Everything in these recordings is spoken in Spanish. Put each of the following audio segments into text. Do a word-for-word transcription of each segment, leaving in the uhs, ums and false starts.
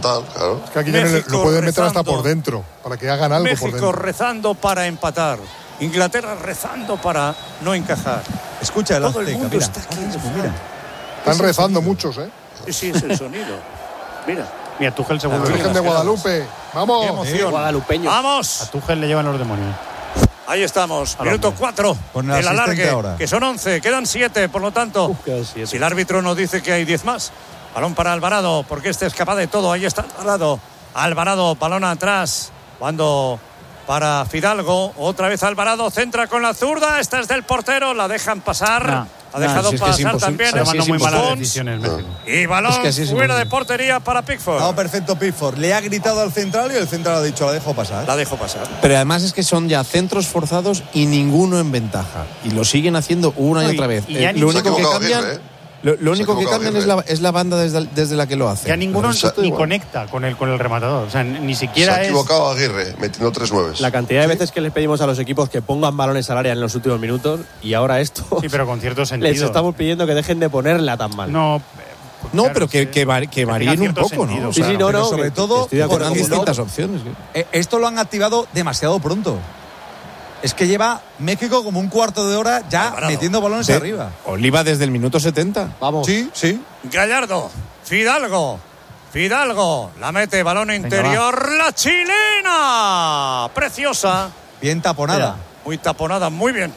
Tal, claro. Es que aquí México lo pueden meter hasta por dentro, para que hagan algo México por dentro. rezando para empatar. Inglaterra rezando para no encajar. Escucha el Todo el Azteca, mundo mira. está aquí. Mira. Están rezando muchos, ¿eh? Sí, sí, es el sonido. Mira. Mira, Tuchel se La vuelve Virgen de Guadalupe. ¡Vamos! Qué emoción. Guadalupeño. ¡Vamos! A Tuchel le llevan los demonios. Ahí estamos, Al minuto hombre. cuatro Con el del asistente alargue, ahora. que son once, quedan siete, por lo tanto, Uf, quedan siete. si el árbitro nos dice que hay diez más, balón para Alvarado, porque este es capaz de todo, ahí está Alvarado, Alvarado, balón atrás, cuando para Fidalgo, otra vez Alvarado, centra con la zurda, esta es del portero, la dejan pasar, Nah, ha dejado nah, si es que es pasar imposible, también Está tomando muy malas Pons, decisiones México. y balón Es que así es fuera de imposible. portería para Pickford. Estaba perfecto Pickford. Le ha gritado al central y el central ha dicho, la dejo pasar. La dejó pasar. Pero además es que son ya centros forzados y ninguno en ventaja. Y lo siguen haciendo una y No, y- otra vez. y ya Eh, ni- lo Se ha único que equivocado cambian, Aguirre, ¿eh? lo, lo Se ha único que equivocado cambian es la, Aguirre. es la banda desde, desde la que lo hace. Ya ninguno Pero se- ni igual. conecta con el, con el rematador. O sea, ni Se siquiera ha es. equivocado Aguirre, metiendo tres nueves. La cantidad de veces que les pedimos a los equipos que pongan balones al área en los últimos minutos y ahora esto. Sí, pero con cierto sentido. Les estamos pidiendo que dejen de ponerla tan mal. No. eh, No, claro, pero que, sí. que, vari- que tenga varíen un cierto poco, sentido, ¿no? O Sí, sea, sí, no, pero no. sobre que- todo, que estoy de acuerdo tengan porque con distintas Lobo. opciones. Eh, esto lo han activado demasiado pronto. Es que lleva México como un cuarto de hora ya Alvarado. metiendo balones De- arriba. Oliva desde el minuto setenta. Vamos. Sí, sí. Gallardo, Fidalgo, Fidalgo, la mete, balón interior, la chilena, preciosa, Bien taponada. Mira. muy taponada, muy bien,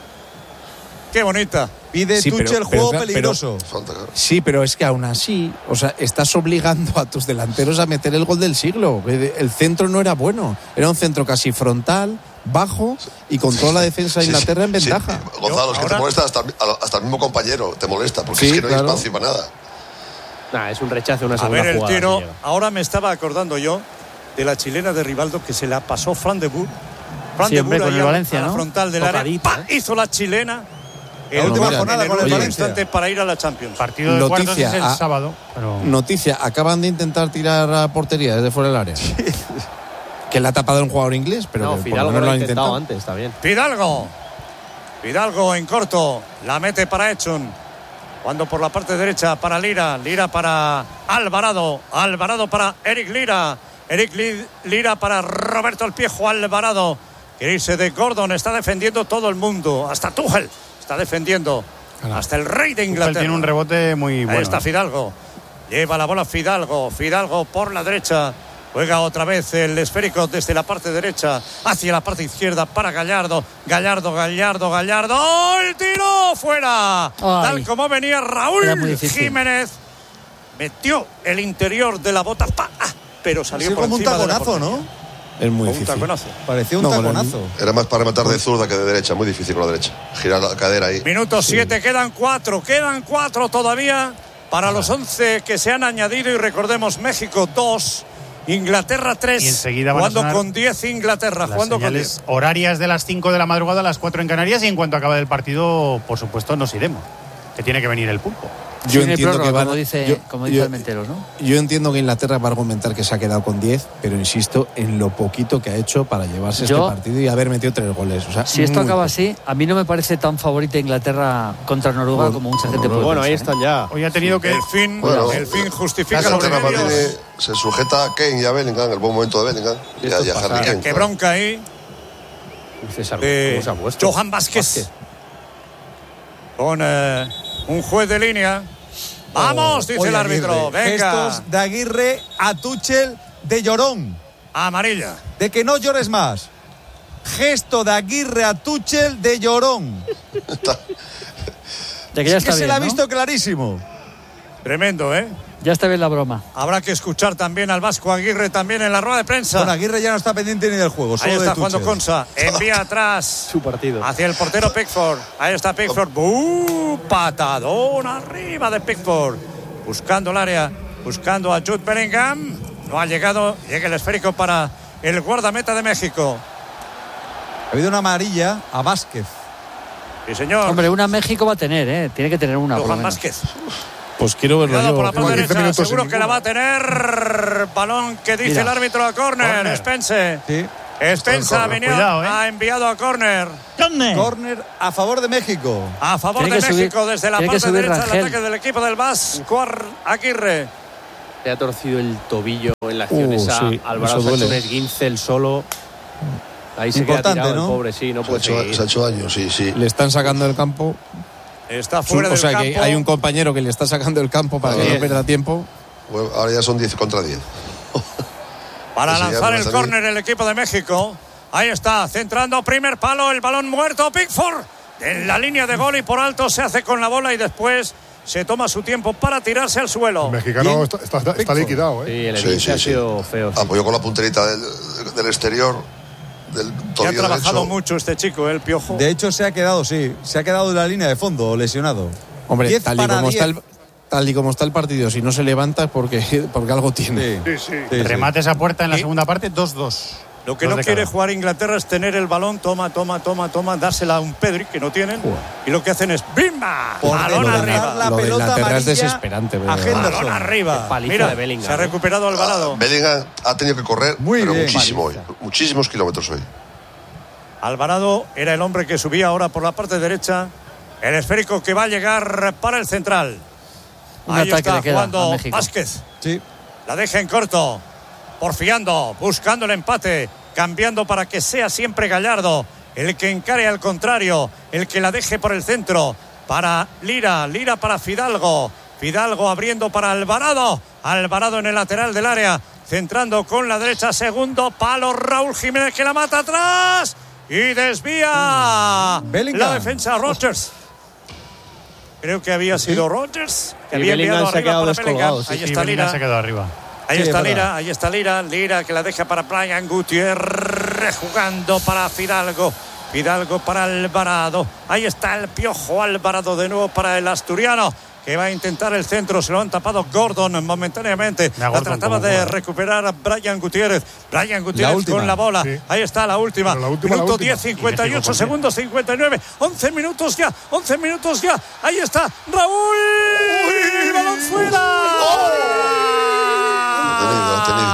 qué bonita. Pide Sí, pero- Tuchel pero- juego pero- peligroso. Falta, claro. Sí, pero es que aún así, o sea, estás obligando a tus delanteros a meter el gol del siglo. El centro no era bueno, era un centro casi frontal, bajo y con toda la defensa de Sí, Inglaterra en sí, ventaja. sí. Gonzalo, es que Ahora- te molesta hasta, hasta el mismo compañero, te molesta, porque Sí, es que no claro. hay espacio para nada. Nah, es un rechazo, una A segunda ver el jugada, tiro, si llega. ahora me estaba acordando yo de la chilena de Rivaldo que se la pasó Fran de Boer. Fran Sí, de hombre, Boer con ahí el a- Valencia, a la ¿no? frontal del área, Tocadita, ¡pa! Hizo la chilena. La El última gol jornada en con el último Valencia. instante para ir a la Champions. Partido de cuartos Noticia, es el a- sábado. Pero... Noticia, acaban de intentar tirar a portería desde fuera del área. Que la ha tapado un jugador inglés, pero No, que por lo Fidalgo menos lo lo ha han intentado intentado. antes, está bien. Fidalgo. Fidalgo en corto. La mete para Edson. Cuando por la parte derecha para Lira. Lira para Alvarado. Alvarado para Eric Lira. Eric Li- Lira para Roberto El Piejo Alvarado. Quiere irse de Gordon. Está defendiendo todo el mundo. Hasta Tuchel está defendiendo. Claro. Hasta el rey de Tuchel Inglaterra. tiene un rebote muy bueno. Ahí está Fidalgo. Lleva la bola Fidalgo. Fidalgo por la derecha. Juega otra vez el esférico desde la parte derecha hacia la parte izquierda para Gallardo. Gallardo, Gallardo, Gallardo. ¡Oh, el tiro! ¡Fuera! Ay. Tal como venía Era muy Raúl difícil. Jiménez. Metió el interior de la bota. ¡Pa! ¡Ah! Pero salió Sí, por como un encima de la taconazo, portería. ¿no? Es muy Como un difícil. taconazo. Parecía un No, con el- taconazo. Era más para rematar de zurda que de derecha, muy difícil con la derecha. Girar la cadera ahí. Minuto siete, quedan cuatro, quedan cuatro todavía para los once que se han añadido y recordemos México dos, Inglaterra tres, Y enseguida van a jugando sonar con diez Inglaterra, Las jugando con señales diez. horarias de las cinco de la madrugada a las cuatro en Canarias y en cuanto acabe el partido, por supuesto, nos iremos. Que tiene que venir el pulpo. Yo Sin el entiendo prórroga, que van, como dice, yo, como dice yo- el Menteros, ¿no? yo entiendo que Inglaterra va a argumentar que se ha quedado con diez, pero insisto en lo poquito que ha hecho para llevarse Yo- este partido y haber metido tres goles. O sea, Si esto muy acaba poco. así, a mí no me parece tan favorita Inglaterra contra Noruega Bueno, como mucha gente puede Bueno, ahí pensar, están ya. Hoy ha tenido que... El fin, Bueno, el fin justifica Esa los Inglaterra medios. tiene- se sujeta a Kane y a Bellingham, el buen momento de Bellingham. Y a, y a Harry Mira, Kane. qué claro. bronca ahí César, de ¿cómo se ha puesto? Johan Vázquez con eh, un juez de línea. Vamos, dice Oye, el árbitro. Aguirre, Venga, Gestos de Aguirre a Tuchel de llorón. amarilla. De que no llores más. Gesto de Aguirre a Tuchel de llorón. De que ya Es que está se bien, la ha ¿no? visto clarísimo. Tremendo, ¿eh? Ya está bien la broma. Habrá que escuchar también al Vasco Aguirre también en la rueda de prensa. Bueno, Aguirre ya no está pendiente ni del juego, Ahí solo está de jugando Tuchel. Consa. Envía atrás Su partido. hacia el portero Pickford. Ahí está Pickford. ¡Uh! Patadón arriba de Pickford. Buscando el área. Buscando a Jude Bellingham. No ha llegado. Llega el esférico para el guardameta de México. Ha habido una amarilla a Vázquez. Sí, señor. Hombre, una México va a tener, ¿eh? Tiene que tener una. por lo Johan menos. Vázquez. Pues quiero verlo Cuidado por la yo. parte quince derecha. minutos Seguro sin que la va ninguna. a tener. Balón que dice Mira. el árbitro a córner. Córner. Spence. Sí. Spencer ha, córner. venido- Cuidado, ¿eh? ha enviado a córner. Córner a favor de México. A favor Tiene de que subir- México desde la tiene que parte subir derecha del Rangel. ataque del equipo del Vasco Aguirre. Le ha torcido el tobillo en la acción Uh, esa. sí, Alvarado eso se ha hecho duele. un esguince el solo. Ahí se queda Importante, tirado ¿no? el pobre, sí, no Se ha, puede hecho, seguir. se ha hecho daño, sí, sí. Le están sacando del campo. Está Su- fuera o del sea campo. que hay un compañero que le está sacando del campo para que Bien. no pierda tiempo. Bueno, ahora ya son diez contra diez. Para Ese ya lanzar me el lo córner el equipo de México. Ahí está, centrando primer palo, el balón muerto, Pickford en la línea de gol y por alto se hace con la bola y después se toma su tiempo para tirarse al suelo. El mexicano está, está, está liquidado, ¿eh? Sí, el Sí, esguince sí, ha sí. sido feo. sí. Apoyó con la punterita del, del exterior, del Que ha tobillo trabajado derecho. mucho este chico, el Piojo. De hecho, se ha quedado, sí, se ha quedado en la línea de fondo, lesionado. Hombre, diez tal y, para como está diez. el, tal y como está el partido, si no se levanta es porque, porque algo tiene. Sí, sí, sí. Remate esa puerta en la segunda parte, dos dos. Lo que Dos no de quiere cada. jugar Inglaterra es tener el balón, toma, toma, toma, toma, dársela a un Pedri, que no tienen. Y lo que hacen es ¡bimba! Por Balón dentro, arriba. la Lo de pelota Inglaterra es amarilla desesperante, pero- a Henderson. Balón arriba. Qué paliza Mira, de Bellingham, se ha ¿eh? recuperado Alvarado. Ah, Bellingham ha tenido que correr, Muy pero bien. muchísimo hoy. Paliza. Muchísimos kilómetros hoy. Alvarado era el hombre que subía ahora por la parte derecha. El esférico que va a llegar para el central. Un Ahí ataque está le queda jugando a México. Vázquez. Sí. La deja en corto. Porfiando, buscando el empate. Cambiando para que sea siempre Gallardo el que encare al contrario. El que la deje por el centro. Para Lira. Lira para Fidalgo. Fidalgo abriendo para Alvarado. Alvarado en el lateral del área. Centrando con la derecha. Segundo palo. Raúl Jiménez que la mata atrás. Y desvía Bellingham. la defensa Rodgers. Creo que había sido Rodgers. Que Y había Bellingham enviado se ha arriba quedado para Bellingham. descolgado, sí. Ahí Sí, está Bellingham Lira. se quedó arriba. Ahí Sí, está es verdad. Lira, ahí está Lira, Lira que la deja para Brian Gutiérrez, jugando para Fidalgo, Fidalgo para Alvarado, ahí está el Piojo Alvarado de nuevo para el asturiano, que va a intentar el centro, se lo han tapado Gordon momentáneamente, Mira, la Gordon trataba como de juega. recuperar a Brian Gutiérrez, Brian Gutiérrez última. con la bola, Sí. ahí está la última, Pero la última, la minuto última. diez, cincuenta y Y México ocho con segundos, cincuenta y nueve, once minutos ya, once minutos ya, ahí está Raúl, ¡y balón fuera! Lo ha tenido,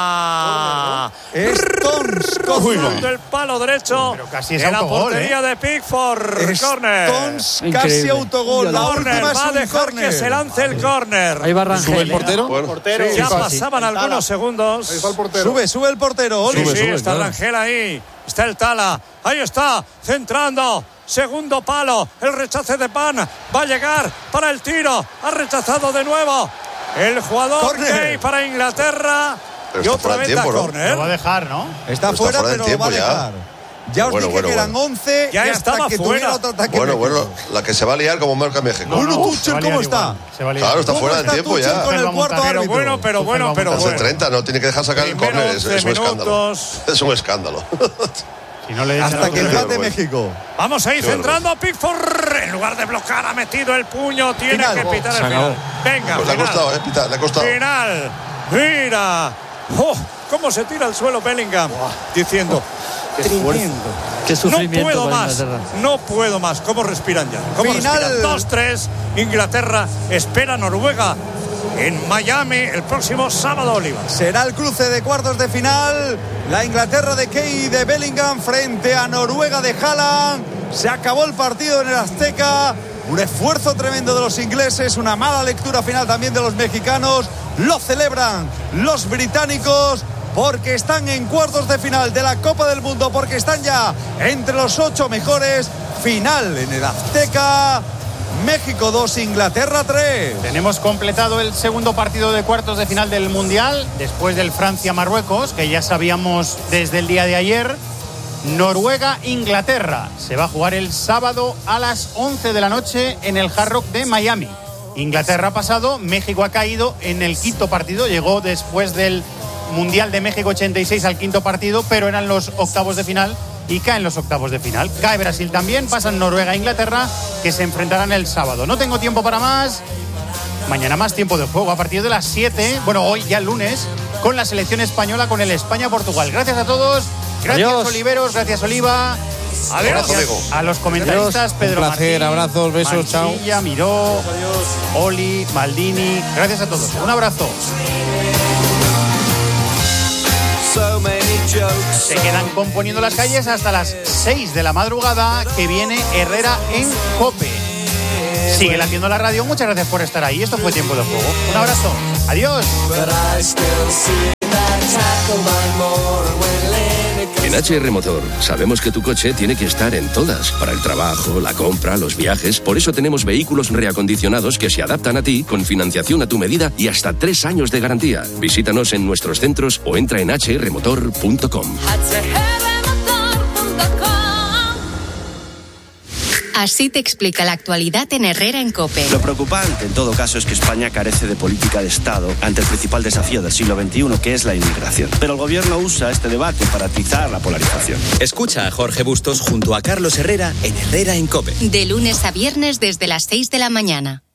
Stones Rozando el palo derecho Pero casi es de la autogol, portería de Pickford. Corner. Stones casi Increíble. autogol. La Corner. última es Va a un dejar córner. que se lance el córner. Ahí va Rangel. ¿Sube el ¿eh? portero? Bueno, Portero. Ya Sí, pasaban algunos segundos. Ahí está el portero. Sube, sube el portero. Sí, Oli. sí, sube, está claro. Rangel ahí. Está el Tala. Ahí está, centrando. Segundo palo. El rechace de Pan. Va a llegar para el tiro. Ha rechazado de nuevo. El jugador Córner. Gay para Inglaterra. Pero Y está otra fuera de vez tiempo, a ¿no? córner. Lo va a dejar, ¿no? Está Está fuera, fuera de pero lo va a tiempo ya. dejar. Ya os Bueno, dije bueno, que eran bueno. once Ya y hasta estaba que fuera. tuviera otro ataque. Bueno, México. bueno, la que se va a liar como marca México. Bueno, No, Tuchel, se va a liar ¿cómo igual, está? se va a liar. Claro, está ¿Cómo fuera de está tiempo Tuchel ya. con Él va el a cuarto montar. Pero árbitro? bueno, pero Tuchel bueno, va a pero montar. Estás en bueno. treinta, no tiene que dejar sacar el Primero córner. Es, once es un escándalo. minutos. Es un escándalo. Si no le echan Hasta otro que gol. empate bueno. México. Vamos a ir Qué centrando a Pickford. En lugar de bloquear, ha metido el puño. Tiene Final. que pitar el Se acabó. final. Venga, Pues le ha final. costado, ¿eh? Pita, le ha costado. Final. Mira. Oh, cómo se tira al suelo Bellingham. Diciendo. Tremendo. Qué No sufrimiento puedo para más. Inglaterra. No puedo más. ¿Cómo respiran ya? ¿Cómo Final. respiran? dos tres. Inglaterra espera a Noruega en Miami el próximo sábado, Oliva. Será el cruce de cuartos de final. La Inglaterra de Key y de Bellingham frente a Noruega de Haaland. Se acabó el partido en el Azteca. Un esfuerzo tremendo de los ingleses. Una mala lectura final también de los mexicanos. Lo celebran los británicos porque están en cuartos de final de la Copa del Mundo. Porque están ya entre los ocho mejores. Final en el Azteca. México dos, Inglaterra tres. Tenemos completado el segundo partido de cuartos de final del Mundial, después del Francia-Marruecos, que ya sabíamos desde el día de ayer. Noruega-Inglaterra se va a jugar el sábado a las once de la noche en el Hard Rock de Miami. Inglaterra ha pasado, México ha caído en el quinto partido, llegó después del Mundial de México ochenta y seis al quinto partido, pero eran los octavos de final y caen los octavos de final. Cae Brasil también, pasan Noruega e Inglaterra, que se enfrentarán el sábado. No tengo tiempo para más. Mañana más tiempo de juego a partir de las siete, bueno, hoy ya el lunes, con la selección española, con el España-Portugal. Gracias a todos, gracias Adiós. Oliveros, gracias Oliva. Adiós. Gracias amigo. a los comentaristas, Un Pedro placer, Martín, abrazos, besos, chao. Mancilla, Miró, Oli, Maldini. Gracias a todos. Un abrazo. Se quedan componiendo las calles hasta las seis de la madrugada, que viene Herrera en COPE. Sigue latiendo la radio. Muchas gracias por estar ahí. Esto fue Tiempo de Juego. Un abrazo. Adiós. En H R Motor sabemos que tu coche tiene que estar en todas, para el trabajo, la compra, los viajes. Por eso tenemos vehículos reacondicionados que se adaptan a ti, con financiación a tu medida y hasta tres años de garantía. Visítanos en nuestros centros o entra en h r motor punto com. Así te explica la actualidad en Herrera en COPE. Lo preocupante, en todo caso, es que España carece de política de Estado ante el principal desafío del siglo veintiuno, que es la inmigración. Pero el gobierno usa este debate para atizar la polarización. Escucha a Jorge Bustos junto a Carlos Herrera en Herrera en COPE. De lunes a viernes desde las seis de la mañana.